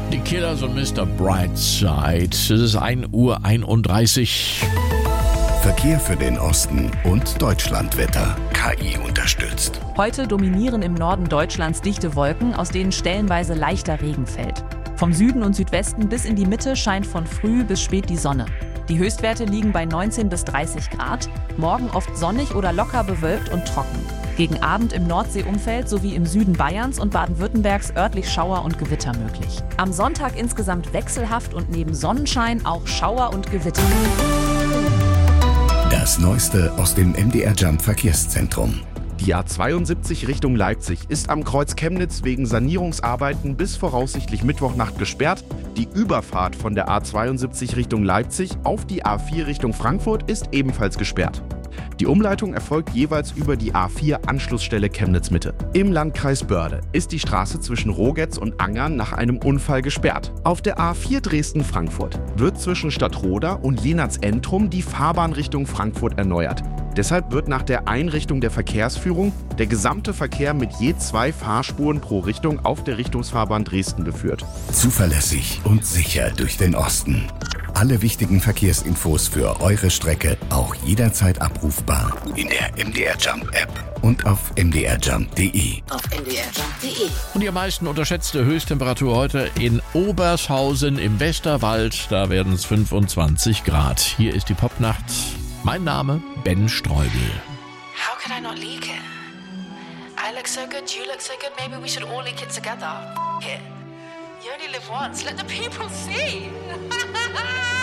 Die Killers und Mr. Brightside. Es ist 1:31 Uhr. Verkehr für den Osten und Deutschlandwetter. KI unterstützt. Heute dominieren im Norden Deutschlands dichte Wolken, aus denen stellenweise leichter Regen fällt. Vom Süden und Südwesten bis in die Mitte scheint von früh bis spät die Sonne. Die Höchstwerte liegen bei 19 bis 30 Grad, morgen oft sonnig oder locker bewölkt und trocken. Gegen Abend im Nordseeumfeld sowie im Süden Bayerns und Baden-Württembergs örtlich Schauer und Gewitter möglich. Am Sonntag insgesamt wechselhaft und neben Sonnenschein auch Schauer und Gewitter. Das Neueste aus dem MDR Jump Verkehrszentrum. Die A72 Richtung Leipzig ist am Kreuz Chemnitz wegen Sanierungsarbeiten bis voraussichtlich Mittwochnacht gesperrt. Die Überfahrt von der A72 Richtung Leipzig auf die A4 Richtung Frankfurt ist ebenfalls gesperrt. Die Umleitung erfolgt jeweils über die A4 Anschlussstelle Chemnitz-Mitte. Im Landkreis Börde ist die Straße zwischen Rogetz und Angern nach einem Unfall gesperrt. Auf der A4 Dresden-Frankfurt wird zwischen Stadtroda und Jenatz-Entrum die Fahrbahn Richtung Frankfurt erneuert. Deshalb wird nach der Einrichtung der Verkehrsführung der gesamte Verkehr mit je 2 Fahrspuren pro Richtung auf der Richtungsfahrbahn Dresden geführt. Zuverlässig und sicher durch den Osten. Alle wichtigen Verkehrsinfos für eure Strecke auch jederzeit abrufbar in der MDR Jump App und auf mdrjump.de. Und die am meisten unterschätzte Höchsttemperatur heute in Obershausen im Westerwald. Da werden es 25 Grad. Hier ist die Popnacht. Mein Name Ben Streubel. How could I not leak it? I look so good, you look so good, maybe we should all leak it together. It. You only live once, let the people see.